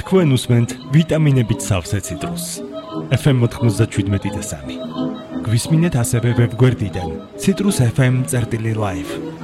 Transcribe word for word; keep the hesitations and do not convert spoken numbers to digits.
თქვენ უსმენთ ვიტამინებით სავსე ციტრუსს. ეფ ემ ოთხმოცდაშვიდმეტი და სამი. გვისმინეთ ასევე ვებგვერდიდან citrus f m წერტილი live.